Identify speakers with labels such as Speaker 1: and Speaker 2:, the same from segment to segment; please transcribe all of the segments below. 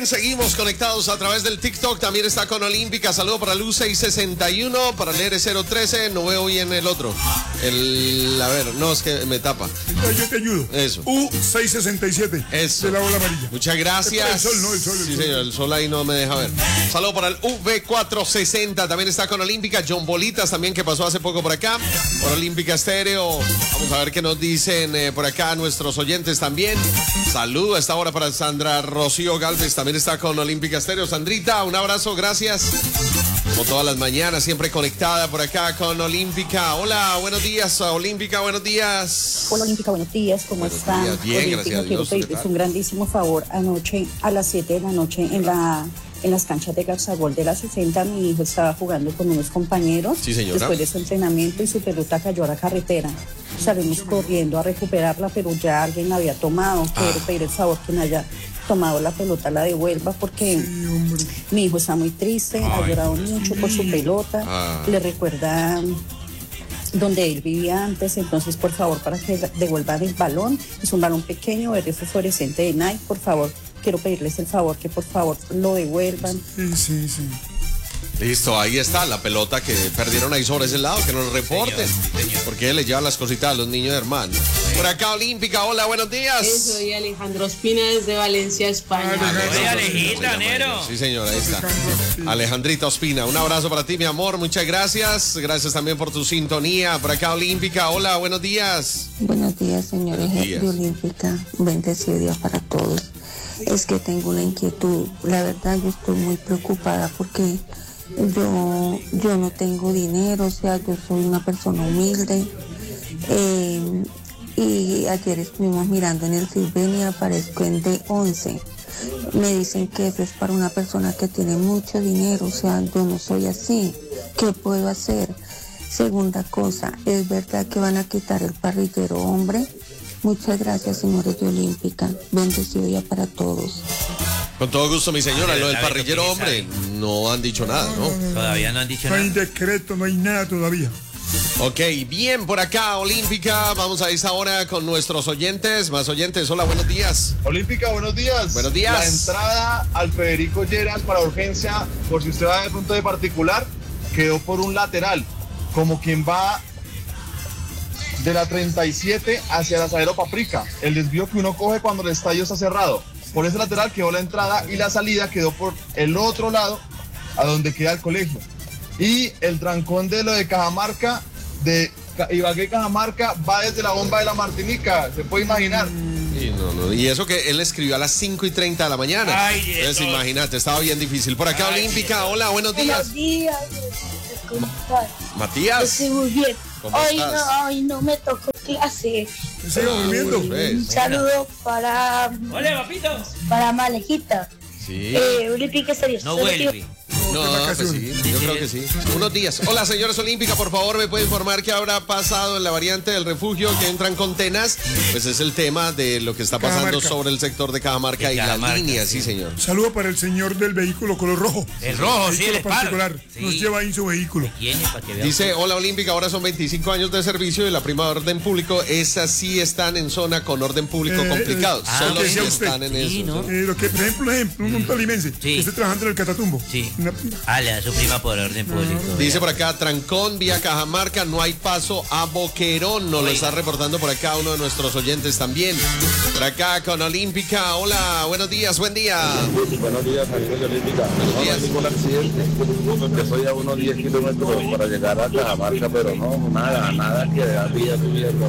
Speaker 1: Seguimos conectados a través del TikTok, también está con Olímpica. Saludo para Luz 661, para el R013, no veo bien el otro. A ver, no, es que me tapa.
Speaker 2: Yo te ayudo.
Speaker 1: Eso.
Speaker 2: U667.
Speaker 1: Eso.
Speaker 2: De la bola amarilla.
Speaker 1: Muchas gracias.
Speaker 2: El sol, no, el sol.
Speaker 1: Sí, señor, el sol ahí no me deja ver. Saludo para el V460, también está con Olímpica. John Bolitas también, que pasó hace poco por acá, por Olímpica Estéreo. Vamos a ver qué nos dicen por acá nuestros oyentes también. Saludo a esta hora para Sandra Rocío Galvez, también está con Olímpica Estéreo. Sandrita, un abrazo, gracias. Como todas las mañanas, siempre conectada por acá con Olímpica. Hola, buenos días, Olímpica, buenos días.
Speaker 3: Hola, Olímpica, buenos días, ¿cómo están?
Speaker 1: Días. Bien,
Speaker 3: Olímpica,
Speaker 1: gracias a Dios.
Speaker 3: quiero pedirles un grandísimo favor. Anoche, a las 7 de la noche, en las canchas de Garzagol de la 60, mi hijo estaba jugando con unos compañeros.
Speaker 1: Sí, señora.
Speaker 3: Después de su entrenamiento y su pelota cayó a la carretera. Salimos corriendo a recuperarla, pero ya alguien la había tomado. Quiero pedir el favor que me haya tomado la pelota, la devuelva, porque mi hijo está muy triste, ha llorado mucho por su pelota. Le recuerda donde él vivía antes, entonces por favor, para que devuelvan el balón. Es un balón pequeño, verde fosforescente de Nike, por favor. Quiero pedirles el favor que por favor lo devuelvan.
Speaker 2: Sí.
Speaker 1: Listo, ahí está la pelota que perdieron ahí sobre ese lado, que nos reporten.
Speaker 4: Señor.
Speaker 1: Porque les llevan las cositas a los niños hermanos. Por acá, Olímpica, hola, buenos días.
Speaker 5: Soy Alejandro Ospina desde Valencia, España.
Speaker 4: Oye, Alejita, Nero.
Speaker 1: Sí, señora, ahí está. Alejandrita Ospina, un abrazo para ti, mi amor, muchas gracias. Gracias también por tu sintonía. Por acá, Olímpica, hola, buenos días.
Speaker 6: Buenos días, señores
Speaker 1: Buenos días.
Speaker 6: de Olímpica. Bendecido día para todos. Es que tengo una inquietud. La verdad, yo estoy muy preocupada porque yo no tengo dinero, o sea, yo soy una persona humilde. Y ayer estuvimos mirando en el Silven y aparezco en D11. Me dicen que eso es para una persona que tiene mucho dinero, o sea, yo no soy así. ¿Qué puedo hacer? Segunda cosa, ¿es verdad que van a quitar el parrillero hombre? Muchas gracias, señores de Olímpica. Bendecido día para todos.
Speaker 1: Con todo gusto, mi señora. Lo del
Speaker 4: A ver,
Speaker 1: parrillero,
Speaker 4: ¿qué
Speaker 1: hombre, no han dicho nada, ¿no?
Speaker 4: Todavía no han dicho
Speaker 2: No hay
Speaker 4: nada.
Speaker 2: decreto, no hay nada todavía.
Speaker 1: Ok, bien, por acá, Olímpica. Vamos a esta hora con nuestros oyentes. Más oyentes, hola, buenos días.
Speaker 7: Olímpica, buenos días.
Speaker 1: Buenos días.
Speaker 7: La entrada al Federico Lleras para urgencia, por si usted va de punto de particular, quedó por un lateral, como quien va de la 37 hacia el Asadero Paprika. El desvío que uno coge cuando el estadio está cerrado. Por ese lateral quedó la entrada y la salida quedó por el otro lado, a donde queda el colegio. Y el trancón de lo de Cajamarca, de Ibagué Cajamarca, va desde la bomba de la Martinica, se puede imaginar.
Speaker 1: Y eso que él escribió a las 5:30 de la mañana.
Speaker 4: Ay, Dios.
Speaker 1: Entonces, imagínate, estaba bien difícil. Por acá,
Speaker 4: Ay,
Speaker 1: Olímpica, hola, buenos días.
Speaker 8: Buenos días, ¿cómo estás?
Speaker 1: Matías.
Speaker 8: Estoy muy bien.
Speaker 1: ¿Cómo estás?
Speaker 8: Hoy no me tocó clase.
Speaker 2: ¿Sigo durmiendo?
Speaker 8: Un saludo para
Speaker 4: Hola, papito.
Speaker 8: Malejita.
Speaker 1: Sí.
Speaker 8: Olímpica serio.
Speaker 4: No vuelve.
Speaker 1: No, pues sí, yo creo que sí. Unos días. Hola, señores Olímpica, por favor, ¿me puede informar qué habrá pasado en la variante del refugio que entran con Tenas? Pues es el tema de lo que está pasando
Speaker 2: Cajamarca.
Speaker 1: sobre el sector de Cajamarca
Speaker 4: De
Speaker 1: y la
Speaker 4: Cajamarca,
Speaker 1: línea,
Speaker 4: sí.
Speaker 1: sí, señor.
Speaker 2: Saludo para el señor del vehículo color rojo.
Speaker 4: El rojo, sí, el
Speaker 2: Vehículo
Speaker 4: Spark.
Speaker 2: particular.
Speaker 4: Sí.
Speaker 2: Nos lleva ahí en su vehículo.
Speaker 4: Tiene para que vean.
Speaker 1: Dice, hola Olímpica, ahora son 25 años de servicio y la prima de orden público, esas sí están en zona con orden público complicado.
Speaker 4: ah,
Speaker 1: Son
Speaker 4: lo
Speaker 1: los
Speaker 4: que
Speaker 1: que
Speaker 2: decía usted.
Speaker 1: están en
Speaker 4: Sí,
Speaker 1: eso.
Speaker 4: ¿no?
Speaker 1: ¿sí?
Speaker 2: Lo que, por ejemplo, un tolimense que esté trabajando en el Catatumbo.
Speaker 4: Sí.
Speaker 2: Una-
Speaker 4: Le da su prima por orden público.
Speaker 1: Dice por acá, trancón vía Cajamarca, no hay paso a Boquerón. Nos lo está reportando por acá uno de nuestros oyentes también. Por acá con Olímpica, hola, buenos días, buen día.
Speaker 9: Buenos días, amigos de Olímpica. No
Speaker 1: días.
Speaker 9: hay ningún accidente. Estoy a unos 10 kilómetros para llegar a Cajamarca, pero no, nada que da vía subiendo.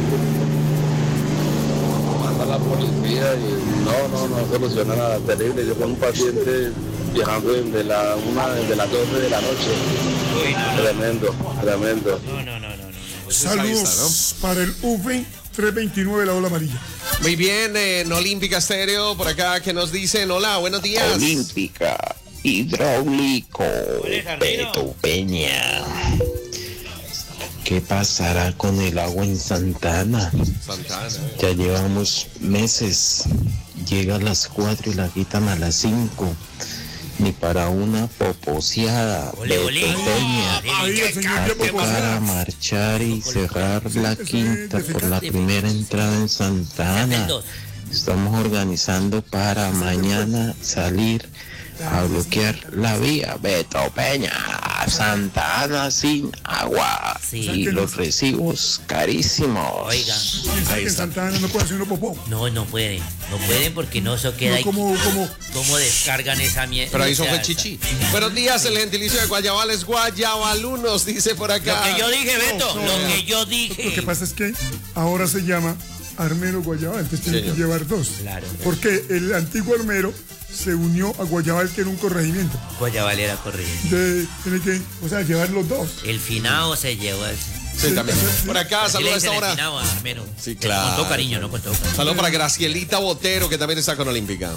Speaker 9: Manda la policía y no soluciona nada terrible. Yo con un paciente viajando desde las 12 de la noche.
Speaker 4: Uy, no.
Speaker 9: Tremendo.
Speaker 1: Pues ahí
Speaker 2: Saludos para el V329 de la ola amarilla.
Speaker 1: Muy bien, en Olímpica Estéreo, por acá que nos dicen, hola, buenos días.
Speaker 10: Olímpica, hidráulico,
Speaker 4: Hola, Jardino.
Speaker 10: Beto Peña. ¿Qué pasará con el agua en Santana?
Speaker 1: Santana.
Speaker 10: Ya llevamos meses. Llega a las 4 y la quitan a las 5. Ni para una poposeada.
Speaker 4: Ole,
Speaker 10: Beto
Speaker 4: ole.
Speaker 10: Peña.
Speaker 2: Ahí el señor
Speaker 10: Va a
Speaker 2: de
Speaker 10: tocar a
Speaker 2: Poposera.
Speaker 10: marchar y cerrar la quinta por la primera entrada en Santana.
Speaker 4: Tremendo.
Speaker 10: Estamos organizando para mañana salir a bloquear la vía Beto Peña, Santa Ana sin agua.
Speaker 4: Sí.
Speaker 10: Y los recibos carísimos.
Speaker 4: Oiga.
Speaker 2: Ahí en Santa Ana no puede hacer uno popó.
Speaker 4: No pueden porque no se queda ahí.
Speaker 2: ¿Cómo?
Speaker 4: ¿Cómo descargan esa mierda?
Speaker 1: Pero ahí eso fue chichi. Buenos días, el gentilicio de Guayabal es Guayabalunos, dice por acá.
Speaker 4: Lo que yo dije, Beto, lo que yo dije.
Speaker 2: Lo que pasa es que ahora se llama Armero Guayabal, entonces tiene que llevar dos.
Speaker 4: Claro.
Speaker 2: Porque el antiguo Armero se unió a Guayabal, que era un corregimiento.
Speaker 4: Guayabal era corregimiento.
Speaker 2: Tiene que, llevar los dos.
Speaker 4: El finado se llevó ese.
Speaker 1: Sí, también. Por acá, saludos a esta hora.
Speaker 4: Sí,
Speaker 1: claro.
Speaker 4: Con todo cariño, ¿no? Con todo cariño.
Speaker 1: Saludos para Gracielita Botero, que también está con Olímpica.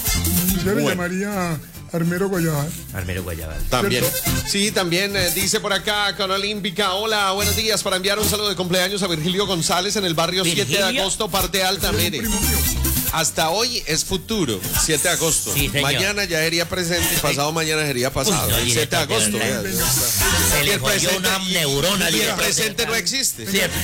Speaker 2: Yo le llamaría Armero Guayabal.
Speaker 4: Armero Guayabal.
Speaker 1: También. Sí, también dice por acá con Olímpica. Hola, buenos días. Para enviar un saludo de cumpleaños a Virgilio González en el barrio 7 de agosto, parte alta. Mire, hasta hoy es futuro, 7 de agosto.
Speaker 4: Sí,
Speaker 1: mañana ya sería presente y pasado mañana sería pasado.
Speaker 4: Uy, no,
Speaker 1: el 7 de agosto.
Speaker 4: Se le jodió una neurona.
Speaker 1: Y el presente no existe.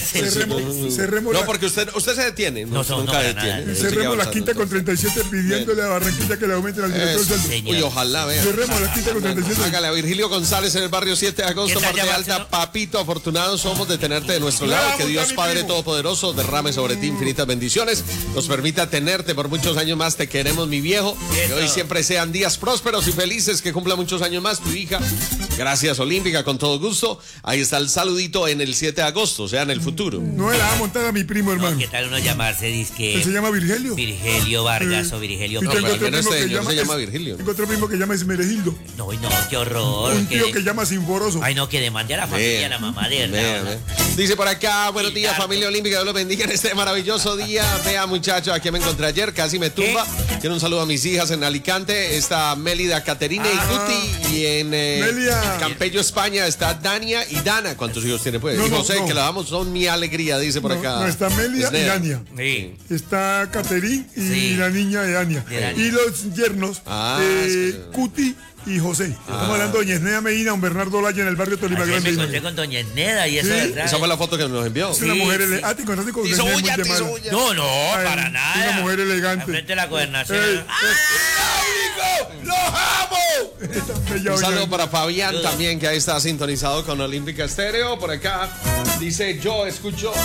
Speaker 2: Cerremos
Speaker 1: no, porque usted se detiene. Nunca detiene.
Speaker 2: Cerremos la quinta con 37 pidiéndole a Barranquilla que le aumente al director del saldo.
Speaker 1: Uy, ojalá, vea.
Speaker 2: Cerremos la quinta con 37.
Speaker 1: Hágale a Virgilio González en el barrio 7 de agosto, parte alta. Papito, afortunados somos de tenerte de nuestro lado. Que Dios Padre Todopoderoso derrame sobre ti infinitas bendiciones. Nos permita tenerte por muchos años más. Te queremos, mi viejo. Que hoy siempre sean días prósperos y felices. Que cumpla muchos años más tu hija. Gracias, Olímpica, con todo gusto. Ahí está el saludito en el 7 de agosto, o sea, en el futro.
Speaker 2: No la va a montar a mi primo, hermano.
Speaker 4: ¿Qué tal uno llamarse? Disque.
Speaker 2: ¿Se llama Virgilio?
Speaker 4: Virgilio Vargas o Virgilio.
Speaker 2: Y tengo otro primo
Speaker 1: que se llama Virgilio.
Speaker 2: Tengo otro primo que llama Esmeregildo.
Speaker 4: No, qué horror.
Speaker 2: Un tío que llama Sinforoso.
Speaker 4: Ay, no, que demande a la familia, a la mamá de verdad.
Speaker 1: Dice por acá, buenos días, familia Olímpica, Dios los bendiga en este maravilloso día. Vea, muchachos, aquí me encontré ayer, casi me tumba. Quiero un saludo a mis hijas en Alicante. Está Mélida, Caterina y Guti. Y en Campello, España, está Dania y Dana. ¿Cuántos hijos tiene, pues? No sé, que la damos, son mi alegría, dice por acá.
Speaker 2: No, está Mélida y Dania.
Speaker 4: Sí.
Speaker 2: Está Caterín y la niña de Dania. Y los yernos, Cuti y José. Estamos hablando de doña Esneda Medina, don Bernardo Laya en el barrio Tolima
Speaker 4: Grande.
Speaker 2: Me
Speaker 4: encontré con doña Esneda y eso de verdad.
Speaker 1: Esa fue la foto que nos envió.
Speaker 2: Es una mujer elegante. ¿Te encontraste con doña Esneda?
Speaker 4: No, para nada.
Speaker 2: Una mujer elegante.
Speaker 4: Al frente de la gobernación.
Speaker 1: ¡Los amo! Un saludo para Fabián también, que ahí está sintonizado con Olímpica Estéreo. Por acá dice, yo escucho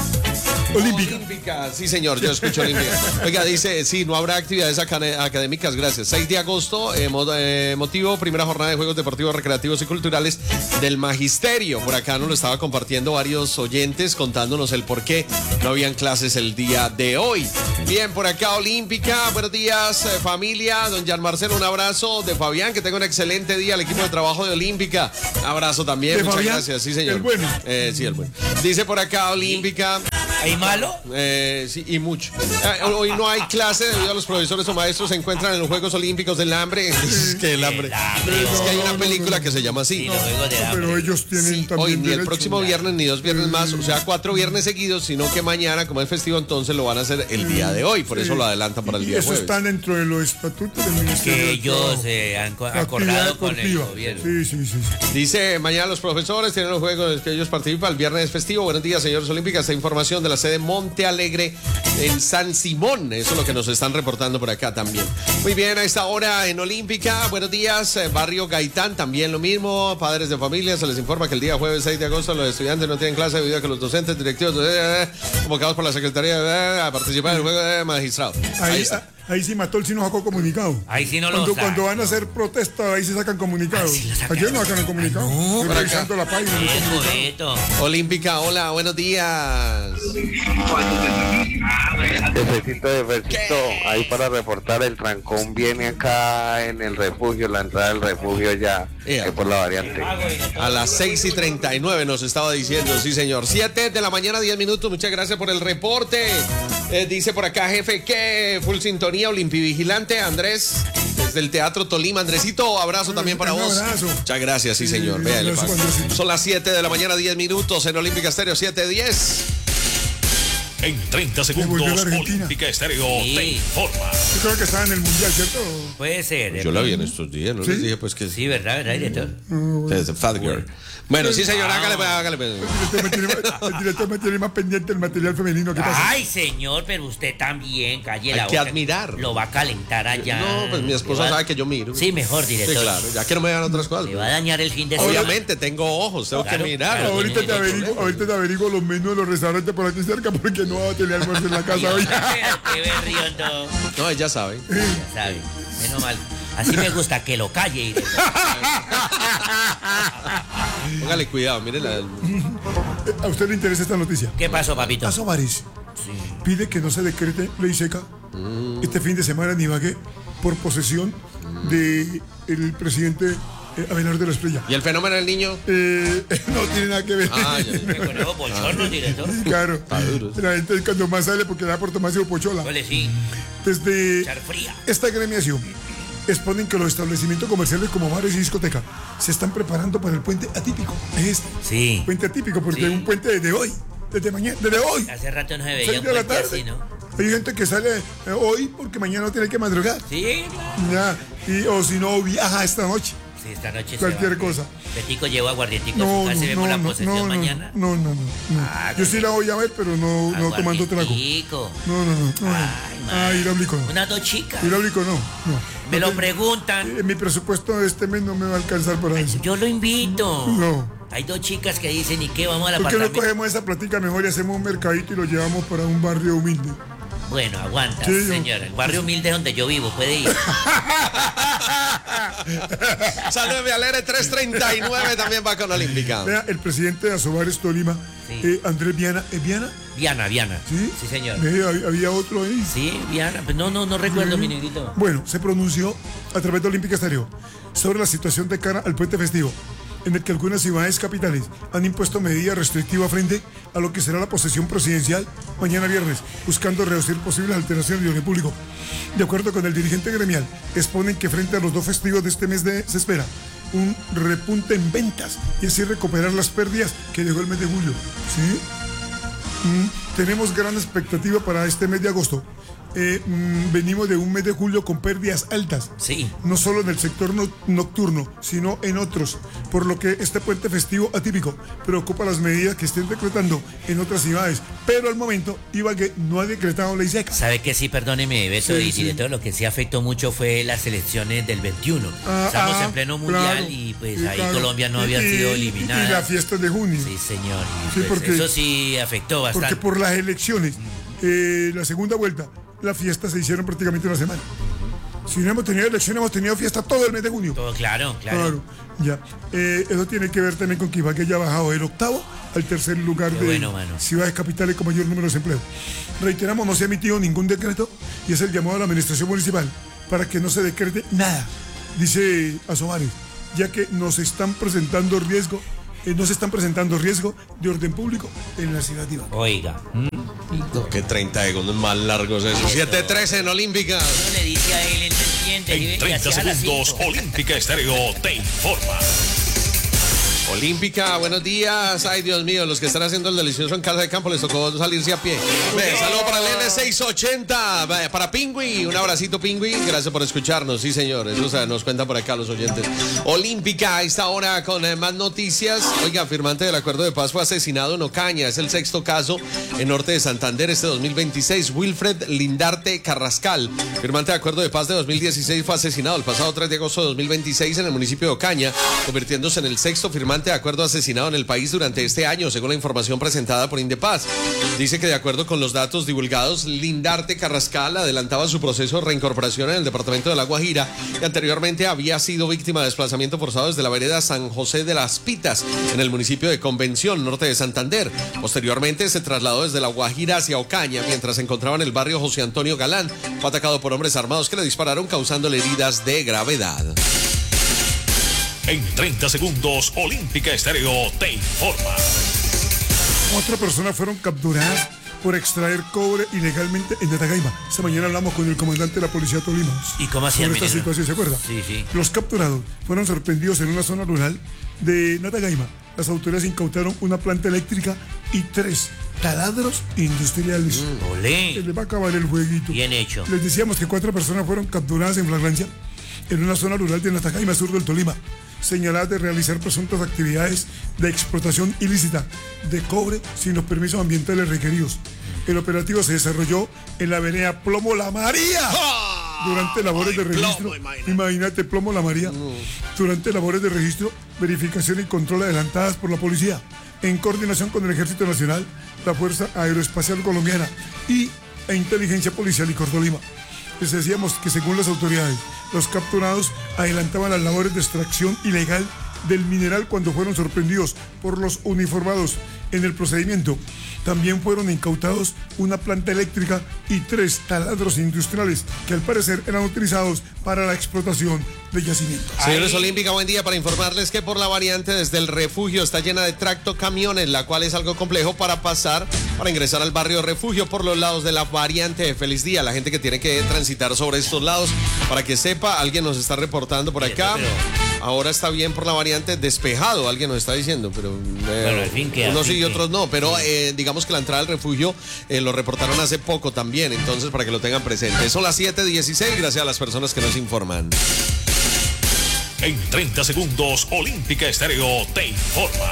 Speaker 1: Olímpica. Sí, señor, yo escucho Olímpica. Oiga, dice, sí, no habrá actividades académicas, gracias. 6 de agosto, motivo, primera jornada de Juegos Deportivos, Recreativos y Culturales del Magisterio. Por acá nos lo estaba compartiendo varios oyentes contándonos el por qué no habían clases el día de hoy. Bien, por acá Olímpica, buenos días, familia. Don Jan Marcelo, un abrazo de Fabián, que tenga un excelente día al equipo de trabajo de Olímpica. Abrazo también, muchas
Speaker 2: Fabián,
Speaker 1: gracias, sí, señor.
Speaker 2: El bueno.
Speaker 1: Sí, el bueno. Dice por acá Olímpica.
Speaker 4: ¿Hay malo?
Speaker 1: Sí, y mucho. Hoy no hay clase debido a los profesores o maestros se encuentran en los Juegos Olímpicos del Hambre. Es que el hambre. Es que hay una película que se llama así.
Speaker 4: Sí, los Juegos del Hambre.
Speaker 2: Pero ellos tienen también
Speaker 1: Hoy ni el
Speaker 2: derecho.
Speaker 1: próximo viernes ni 2 viernes más, o sea, 4 viernes seguidos, sino que mañana, como es festivo, entonces lo van a hacer el día de hoy. Por eso lo adelantan para el día
Speaker 2: Eso
Speaker 1: jueves.
Speaker 2: está dentro de los estatutos del Ministerio
Speaker 4: Que
Speaker 2: del
Speaker 4: ellos
Speaker 2: Trabajo.
Speaker 4: han acordado con el
Speaker 2: Deportiva.
Speaker 4: gobierno.
Speaker 2: Sí.
Speaker 1: Dice, mañana los profesores tienen los juegos que ellos participan, el viernes es festivo. Buenos días, señores Olímpicas. Esta información de la sede Monte Alegre en San Simón. Eso es lo que nos están reportando por acá también. Muy bien, a esta hora en Olímpica. Buenos días, barrio Gaitán, también lo mismo. Padres de familia, se les informa que el día jueves 6 de agosto los estudiantes no tienen clase debido a que los docentes, directivos, convocados por la Secretaría a participar en el juego de magistrado.
Speaker 2: Ahí está. Ahí sí Matol sí nos sacó comunicado.
Speaker 4: Ahí sí no lo
Speaker 2: Cuando van a hacer protesta, ahí se sacan comunicados. Ayer no sacan el comunicado.
Speaker 1: No,
Speaker 2: Estoy revisando la página.
Speaker 1: Olímpica, hola, buenos días.
Speaker 9: Jefecito, ahí para reportar, el trancón viene acá en el refugio, la entrada del refugio ya, que por la variante.
Speaker 1: A las 6:39 nos estaba diciendo, sí señor. 7 de la mañana, 10 minutos, muchas gracias por el reporte. Dice por acá, jefe, que full sintonía, Olimpivigilante, Andrés, desde el Teatro Tolima. Andresito, abrazo también para vos.
Speaker 2: Abrazo.
Speaker 1: Muchas gracias, sí señor. Véale, son las 7 de la mañana, 10 minutos en Olímpica Estéreo, 7:10.
Speaker 11: En 30 segundos, Olímpica Estéreo te informa.
Speaker 2: Yo creo que estaba en el Mundial, ¿cierto?
Speaker 4: Puede ser.
Speaker 1: Yo la vi en estos días, ¿no?
Speaker 2: ¿Sí?
Speaker 1: Les dije pues que
Speaker 4: Sí, ¿verdad, director?
Speaker 1: es Fat Girl. Bueno, sí, señor, hágale.
Speaker 2: El director me tiene más pendiente el material femenino. ¿Qué pasa?
Speaker 4: Ay, señor, pero usted también, calle la
Speaker 1: Hay que
Speaker 4: boca.
Speaker 1: admirar.
Speaker 4: Lo va a calentar allá.
Speaker 1: No, pues mi esposa sabe que yo miro.
Speaker 4: Sí, mejor, director.
Speaker 1: Sí, claro, ya que no me hagan otras cosas.
Speaker 4: Le va a dañar el fin de semana.
Speaker 1: Obviamente, tengo ojos, tengo que mirar.
Speaker 2: Ahorita te averiguo los menús de los restaurantes por aquí cerca porque no va a tener almuerzo en la casa hoy.
Speaker 4: Qué berriondo.
Speaker 1: No, ella sabe.
Speaker 4: Ya sabe, menos mal. Así me gusta que lo calle, director.
Speaker 1: Póngale cuidado, mire la.
Speaker 2: ¿A usted le interesa esta noticia?
Speaker 4: ¿Qué pasó, papito?
Speaker 2: Asomaris pide que no se decrete ley seca este fin de semana en Ibagué por posesión de el presidente Abelardo de la Espriella.
Speaker 1: ¿Y el fenómeno del niño?
Speaker 2: No tiene nada que ver.
Speaker 4: Me conozco bochorno, director.
Speaker 2: Claro. La gente cuando más sale porque da por tomarse un pochola.
Speaker 4: Vale, sí.
Speaker 2: Desde
Speaker 4: Echar fría.
Speaker 2: esta agremiación exponen que los establecimientos comerciales como bares y discotecas se están preparando para el puente atípico.
Speaker 4: Sí.
Speaker 2: Puente atípico porque es un puente desde hoy, desde mañana, desde hoy.
Speaker 4: Hace rato no se veía
Speaker 2: 6
Speaker 4: un
Speaker 2: de la
Speaker 4: puente
Speaker 2: tarde.
Speaker 4: así, ¿no?
Speaker 2: Hay gente que sale hoy porque mañana no tiene que madrugar.
Speaker 4: Sí, claro.
Speaker 2: Ya, o si no, viaja esta noche.
Speaker 4: Sí, esta noche
Speaker 2: Cualquier
Speaker 4: se va.
Speaker 2: cosa.
Speaker 4: Petico llevó aguardientico a su casa y vemos la posesión mañana.
Speaker 2: No. Yo sí la voy a ver, pero no tomando trago.
Speaker 4: Aguardientico.
Speaker 2: No. Hidráulico no.
Speaker 4: Unas dos chicas.
Speaker 2: Hidráulico no.
Speaker 4: Me lo preguntan.
Speaker 2: Mi presupuesto de este mes no me va a alcanzar para eso.
Speaker 4: Yo lo invito.
Speaker 2: No.
Speaker 4: Hay dos chicas que dicen, ¿y qué? Vamos a la
Speaker 2: ¿Por qué no cogemos esa platica mejor y hacemos un mercadito y lo llevamos para un barrio humilde?
Speaker 4: Bueno, aguanta,
Speaker 2: Sí,
Speaker 4: señora. El barrio humilde es donde yo vivo, puede ir.
Speaker 1: Salve Alere 339 también va con Olímpica.
Speaker 2: Vea, el presidente de Asobares Tolima, Andrés Viana. ¿Es Viana?
Speaker 4: Viana.
Speaker 2: Sí,
Speaker 4: señor.
Speaker 2: Había otro ahí.
Speaker 4: Sí, Viana. Pues no recuerdo, mi negrito.
Speaker 2: Bueno, se pronunció a través de Olímpica Estéreo sobre la situación de cara al puente festivo, en el que algunas ciudades capitales han impuesto medidas restrictivas frente a lo que será la posesión presidencial mañana viernes, buscando reducir posibles alteraciones de orden público. De acuerdo con el dirigente gremial, exponen que frente a los dos festivos de este mes se espera un repunte en ventas y así recuperar las pérdidas que dejó el mes de julio. ¿Sí? Tenemos gran expectativa para este mes de agosto. Venimos de un mes de julio con pérdidas altas, no solo en el sector nocturno, sino en otros, por lo que este puente festivo atípico preocupa las medidas que estén decretando en otras ciudades, pero al momento Ibagué no ha decretado ley seca.
Speaker 4: ¿Sabe que sí? Perdóneme, Beto, y director, lo que sí afectó mucho fue las elecciones del 21. Estamos en pleno mundial y pues ahí Colombia no había sido eliminada.
Speaker 2: Y las fiestas de junio.
Speaker 4: Sí, señor.
Speaker 2: Sí,
Speaker 4: pues
Speaker 2: porque,
Speaker 4: eso sí afectó bastante.
Speaker 2: Porque por las elecciones, la segunda vuelta, las fiestas se hicieron prácticamente una semana. Si no hemos tenido elecciones, hemos tenido fiesta todo el mes de junio.
Speaker 4: Todo, claro.
Speaker 2: Ya. Eso tiene que ver también con que Ibagué ya ha bajado del 8º al 3er lugar de ciudades capitales con mayor número de desempleados. Reiteramos, no se ha emitido ningún decreto y es el llamado a la administración municipal para que no se decrete nada, dice Asomares, ya que no se están presentando riesgo de orden público en la ciudad de Ibagué.
Speaker 4: Oiga.
Speaker 1: Que 30 segundos más largos eso. 7:13 en Olímpica.
Speaker 4: No le dice a él, él no entiende.
Speaker 11: En 30 segundos, Olímpica Estéreo te informa.
Speaker 1: Olímpica, buenos días. Ay, Dios mío, los que están haciendo el delicioso en casa de campo les tocó salirse a pie. Saludos para el N680, para Pingüi. Un abracito, Pingüi. Gracias por escucharnos. Sí, señor. Eso nos cuentan por acá los oyentes. Olímpica, a esta hora con más noticias. Oiga, firmante del acuerdo de paz fue asesinado en Ocaña. Es el 6º caso en norte de Santander este 2026. Wilfred Lindarte Carrascal, firmante de acuerdo de paz de 2016, fue asesinado el pasado 3 de agosto de 2026 en el municipio de Ocaña, convirtiéndose en el 6º firmante de acuerdo asesinado en el país durante este año, según la información presentada por Indepaz. Dice que de acuerdo con los datos divulgados, Lindarte Carrascal adelantaba su proceso de reincorporación en el departamento de La Guajira y anteriormente había sido víctima de desplazamiento forzado desde la vereda San José de las Pitas, en el municipio de Convención, norte de Santander. Posteriormente se trasladó desde La Guajira hacia Ocaña, mientras se encontraba en el barrio José Antonio Galán. Fue atacado por hombres armados que le dispararon, causándole heridas de gravedad.
Speaker 11: En 30 segundos, Olímpica Estéreo te informa.
Speaker 2: Otra persona fueron capturadas por extraer cobre ilegalmente en Natagaima. Esta mañana hablamos con el comandante de la policía de Tolima.
Speaker 4: ¿Y cómo hacía
Speaker 2: sobre esta situación, ¿se acuerda?
Speaker 4: Sí.
Speaker 2: Los capturados fueron sorprendidos en una zona rural de Natagaima. Las autoridades incautaron una planta eléctrica y 3 taladros industriales.
Speaker 4: Olé.
Speaker 2: Se les va a acabar el jueguito.
Speaker 4: Bien hecho.
Speaker 2: Les decíamos que 4 personas fueron capturadas en flagrancia en una zona rural de Natacaima, sur del Tolima, señaladas de realizar presuntas actividades de explotación ilícita de cobre sin los permisos ambientales requeridos. El operativo se desarrolló en la vereda Plomo La María. Durante labores de registro, imagínate Plomo La María, durante labores de registro, verificación y control adelantadas por la policía, en coordinación con el Ejército Nacional, la Fuerza Aeroespacial Colombiana e Inteligencia Policial y Cordolima. Les decíamos que según las autoridades, los capturados adelantaban las labores de extracción ilegal del mineral cuando fueron sorprendidos por los uniformados. En el procedimiento también fueron incautados una planta eléctrica y 3 taladros industriales que al parecer eran utilizados para la explotación de yacimientos.
Speaker 1: Señores Olímpica, buen día, para informarles que por la variante desde el refugio está llena de tractocamiones, la cual es algo complejo para ingresar al barrio Refugio por los lados de la variante. Feliz día a la gente que tiene que transitar sobre estos lados. Para que sepa, alguien nos está reportando por acá. Ahora está bien por la variante, despejado, alguien nos está diciendo, pero
Speaker 4: al fin
Speaker 1: unos sí y otros no, pero digamos que la entrada al refugio lo reportaron hace poco también, entonces para que lo tengan presente. Son las 7:16, gracias a las personas que nos informan.
Speaker 11: En 30 segundos, Olímpica Estéreo te informa.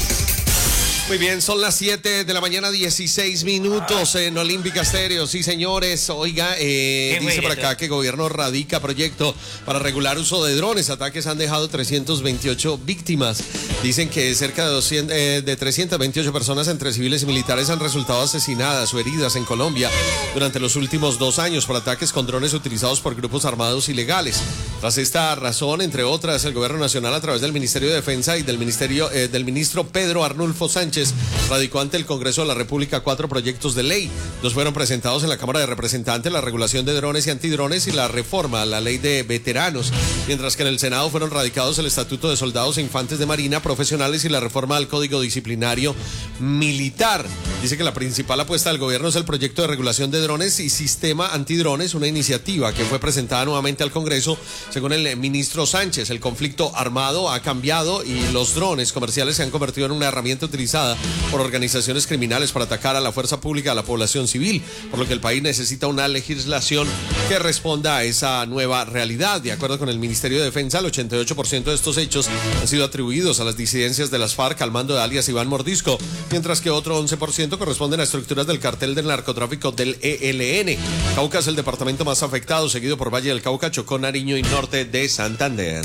Speaker 1: Muy bien, son las 7 de la mañana, 16 minutos en Olímpica Estéreo. Sí, señores, oiga, dice por acá que el gobierno radica proyecto para regular uso de drones. Ataques han dejado 328 víctimas. Dicen que cerca de 328 personas entre civiles y militares han resultado asesinadas o heridas en Colombia durante los últimos 2 años por ataques con drones utilizados por grupos armados ilegales. Tras esta razón, entre otras, el gobierno nacional a través del Ministerio de Defensa y del ministro Pedro Arnulfo Sánchez radicó ante el Congreso de la República 4 proyectos de ley. 2 fueron presentados en la Cámara de Representantes, la regulación de drones y antidrones y la reforma a la ley de veteranos, mientras que en el Senado fueron radicados el Estatuto de Soldados e Infantes de Marina Profesionales y la reforma al Código Disciplinario Militar. Dice que la principal apuesta del gobierno es el proyecto de regulación de drones y sistema antidrones, una iniciativa que fue presentada nuevamente al Congreso. Según el ministro Sánchez, el conflicto armado ha cambiado y los drones comerciales se han convertido en una herramienta utilizada por organizaciones criminales para atacar a la fuerza pública, a la población civil, por lo que el país necesita una legislación que responda a esa nueva realidad. De acuerdo con el Ministerio de Defensa, el 88% de estos hechos han sido atribuidos a las disidencias de las FARC al mando de alias Iván Mordisco, mientras que otro 11% corresponden a estructuras del cartel del narcotráfico del ELN. Cauca es el departamento más afectado, seguido por Valle del Cauca, Chocó, Nariño y norte de Santander.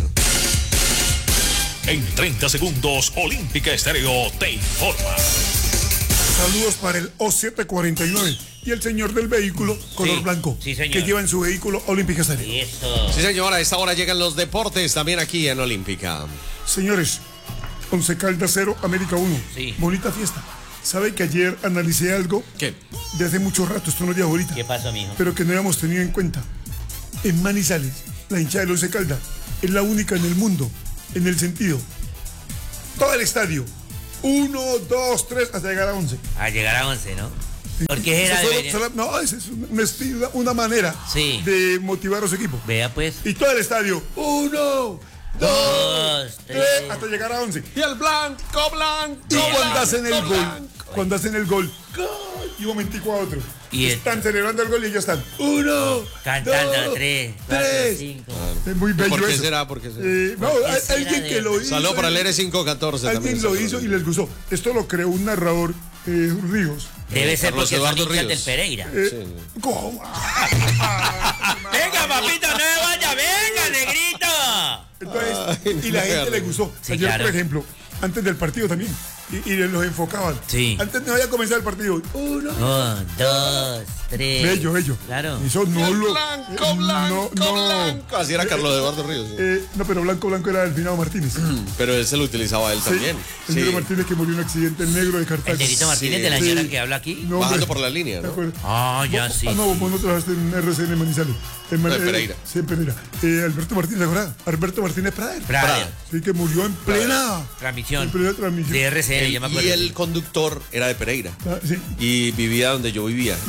Speaker 11: En 30 segundos, Olímpica Estéreo te informa.
Speaker 2: Saludos para el O749 y el señor del vehículo color blanco,
Speaker 4: señor,
Speaker 2: que lleva en su vehículo Olímpica Estéreo.
Speaker 1: Sí, señor, a esta hora llegan los deportes también aquí en Olímpica.
Speaker 2: Señores, Once Caldas 0, América 1. Bonita fiesta. ¿Sabe que ayer analicé algo?
Speaker 1: ¿Qué?
Speaker 2: De hace mucho rato, esto no es de ahorita.
Speaker 4: ¿Qué pasó, mijo?
Speaker 2: Pero que no habíamos tenido en cuenta. En Manizales, la hinchada del Once Caldas es la única en el mundo, en el sentido, todo el estadio, 1, 2, 3, hasta llegar a 11.
Speaker 4: A llegar a 11, ¿no? Porque era
Speaker 2: no, es una manera de motivar a los equipos.
Speaker 4: Vea pues.
Speaker 2: Y todo el estadio, 1, 2, 3, hasta llegar a 11.
Speaker 1: Y el blanco.
Speaker 2: Y cuando hacen el gol, y un momentico a otro. Y están celebrando el gol y ellos están 1,
Speaker 4: cantando
Speaker 2: 2,
Speaker 4: 3, 5.
Speaker 2: Es muy bello.
Speaker 1: ¿Por qué
Speaker 2: eso.
Speaker 1: será?
Speaker 2: No, alguien que lo hizo.
Speaker 1: Saló para el R514.
Speaker 2: Alguien lo hizo y les gustó. Esto lo creó un narrador, Ríos.
Speaker 4: Debe ser porque son hinchas del Pereira.
Speaker 2: ¿Cómo?
Speaker 4: Venga, papito, no me vaya, venga, negrito.
Speaker 2: Entonces, y la gente le gustó. Ayer, por ejemplo, antes del partido también. Y los enfocaban. Antes no había comenzado el partido. 1,
Speaker 4: 2, 3.
Speaker 2: Bello.
Speaker 4: Claro.
Speaker 2: Eso no lo.
Speaker 1: Blanco. Así era Carlos Eduardo Ríos.
Speaker 2: No, pero blanco era Delfinado Martínez.
Speaker 1: Pero él se lo utilizaba él también.
Speaker 2: El negro Martínez que murió en un accidente, el negro de Cartago.
Speaker 4: El negrito Martínez de la señora que habla aquí.
Speaker 1: Bajando por la línea, ¿no?
Speaker 4: Ya sí.
Speaker 2: No, vos no trabajaste en RCN Manizales.
Speaker 1: En Pereira.
Speaker 2: Sí, en Pereira. Alberto Martínez, ¿te acuerdas? Alberto Martínez Prader. Sí, que murió en plena
Speaker 4: transmisión.
Speaker 2: De
Speaker 4: RCN, yo me acuerdo.
Speaker 1: Y el conductor era de Pereira. Y vivía donde yo vivía. Y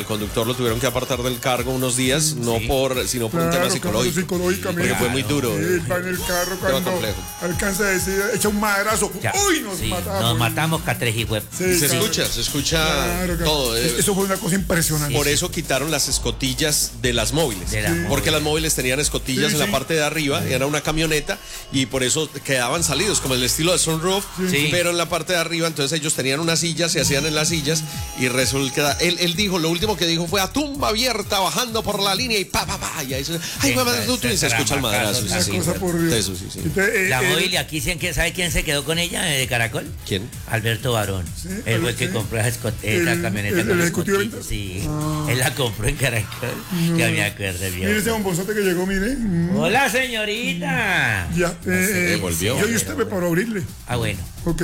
Speaker 1: al conductor lo tuvieron que apartar del cargo unos días, sino por un tema psicológico. Porque fue muy duro.
Speaker 2: Él va en el carro cuando alcanza a decir, echa un madrazo. ¡Uy, nos matamos!
Speaker 4: Nos matamos, Catrejiweb.
Speaker 1: Se escucha todo.
Speaker 2: Eso fue una cosa impresionante.
Speaker 1: Por eso quitaron las escotillas de las móviles. Porque las móviles tenían escotillas en la parte de arriba, era una camioneta, y por eso quedaban salidos, como el estilo de sunroof, pero en la parte de arriba, entonces ellos tenían unas sillas, se hacían en las sillas, y resulta, él dijo, lo último que dijo fue a tumba abierta, bajando por la línea, y y ahí se escucha el madrazo.
Speaker 4: La móvil, aquí ¿sabe quién se quedó con ella de Caracol?
Speaker 1: ¿Quién?
Speaker 4: Alberto Barón. Él fue el que compró esa camioneta.
Speaker 2: ¿El ejecutivo de ventas?
Speaker 4: Sí, él la compró en Caracol. Ya me acuerdo bien.
Speaker 2: Mire ese bombozote que llegó, mire.
Speaker 4: Hola, señorita.
Speaker 2: Ya,
Speaker 1: volvió.
Speaker 2: Yo y usted me para abrirle.
Speaker 4: Ah, bueno.
Speaker 2: Ok.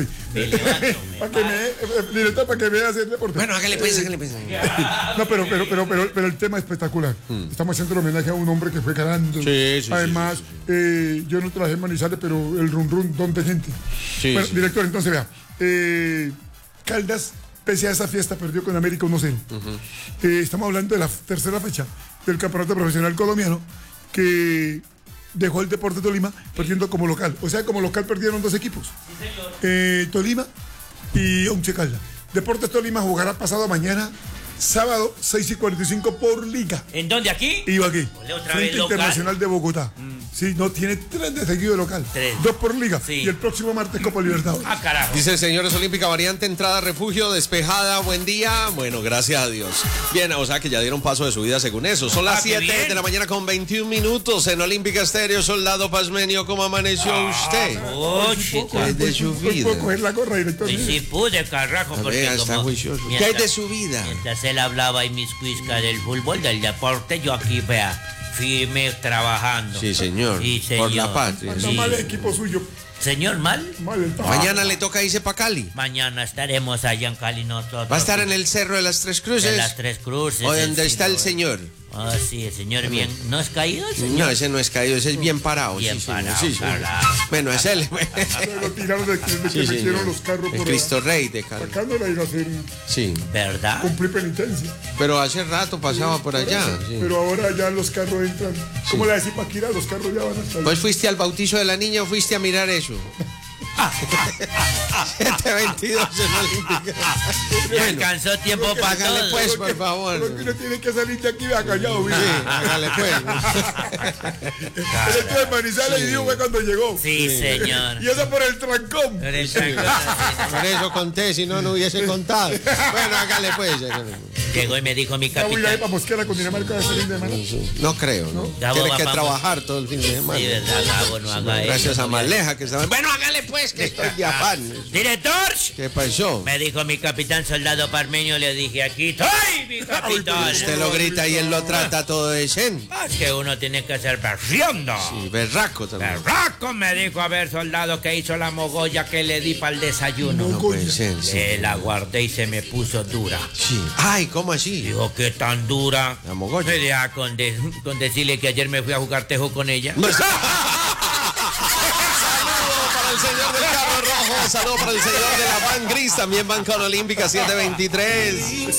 Speaker 2: Director, para que me vea hacer deporte.
Speaker 1: Bueno, hágale pues.
Speaker 2: No, pero el tema es espectacular. Estamos haciendo homenaje a un hombre que fue ganando. Además, yo no traje Manizales, pero el run donde gente. Bueno, director, entonces vea. Caldas, pese a esa fiesta, perdió con América 1-0. Estamos hablando de la tercera fecha del campeonato profesional colombiano, que dejó el Deportes Tolima perdiendo como local. O sea, como local perdieron dos equipos. Tolima y Once Caldas. Deportes Tolima jugará pasado mañana, sábado, 6:45 por liga.
Speaker 4: ¿En dónde? ¿Aquí?
Speaker 2: Ibagué.
Speaker 4: Otra
Speaker 2: Frente
Speaker 4: vez local.
Speaker 2: Internacional de Bogotá. Sí, no, tiene 3 de seguido de local. 2 por liga. Y el próximo martes Copa Libertadores.
Speaker 4: Ah, carajo.
Speaker 1: Dice, señores, Olímpica variante, entrada, refugio, despejada, buen día. Bueno, gracias a Dios. Bien, o sea que ya dieron paso de su vida según eso. Son las 7 de la mañana con 21 minutos en Olímpica Estéreo. Soldado Pasmenio, ¿cómo amaneció usted? ¿Qué es de su vida?
Speaker 2: ¿Puedo coger la gorra, director?
Speaker 4: Sí, pude, carajo. Porque
Speaker 1: ¿qué hay de su vida?
Speaker 4: Mientras él hablaba y mis cuiscas del fútbol, del deporte, yo aquí, vea, firme trabajando.
Speaker 1: Sí, señor.
Speaker 4: Sí, señor.
Speaker 1: Por la patria.
Speaker 2: No mal el equipo suyo.
Speaker 4: Señor, ¿mal?
Speaker 1: Mañana le toca irse para Cali.
Speaker 4: Mañana estaremos allá en Cali nosotros.
Speaker 1: ¿Va a estar en el Cerro de las Tres Cruces?
Speaker 4: De las Tres Cruces.
Speaker 1: ¿O donde está el señor?
Speaker 4: Ah, sí, el señor bien. ¿No es caído el señor?
Speaker 1: No, ese no es caído, ese es bien parado.
Speaker 4: Bien parado,
Speaker 1: Bueno, es él.
Speaker 2: Lo tiraron de que metieron los carros
Speaker 1: por Cristo Rey de Cali.
Speaker 2: Acá no la iba a hacer.
Speaker 1: Sí.
Speaker 4: ¿Verdad?
Speaker 2: Cumplir penitencia.
Speaker 1: Pero hace rato pasaba por allá.
Speaker 2: Pero ahora ya los carros entran. ¿Cómo la decís, Paquira? Los carros ya van a estar.
Speaker 1: Pues fuiste al bautizo de la niña o fuiste a mirar eso. 7:22 en Olímpica.
Speaker 4: Ya alcanzó tiempo para todo.
Speaker 1: Pues, por favor.
Speaker 2: Porque uno tiene que salir de aquí de callado, ¿viste?
Speaker 1: Sí, hágale pues.
Speaker 2: El hecho de Manizales y Dios fue cuando llegó.
Speaker 4: Sí, señor.
Speaker 2: Y eso por el trancón.
Speaker 4: Por el trancón.
Speaker 1: Por eso conté, si no, no hubiese contado. Bueno, hágale pues.
Speaker 4: Llegó y me dijo mi capitán.
Speaker 2: Voy a ir para Mosquera con Dinamarca de fin de semana.
Speaker 1: No creo, ¿no? Tiene que trabajar todo el fin de semana.
Speaker 4: Sí, verdad, Gabo, no haga eso.
Speaker 1: Gracias a Maleja que estaba. Bueno, hágale pues, que estoy de afán.
Speaker 4: ¡Director!
Speaker 1: ¿Qué pasó?
Speaker 4: Me dijo mi capitán Soldado Parmenio, le dije, aquí estoy, mi capitán.
Speaker 1: Usted lo grita y él lo trata todo decente.
Speaker 4: Es que uno tiene que ser berriondo.
Speaker 1: Sí, berraco también.
Speaker 4: Berraco, me dijo, a ver, soldado, que hizo la mogolla que le di para el desayuno.
Speaker 1: No puede ser, sí.
Speaker 4: La guardé y se me puso dura.
Speaker 1: Sí. Ay, ¿cómo así?
Speaker 4: Dijo, ¿qué tan dura?
Speaker 1: La mogolla.
Speaker 4: Me deja con decirle que ayer me fui a jugar tejo con ella.
Speaker 1: Señor del carro rojo, saludo para el señor de la van gris, también van con Olímpica 723.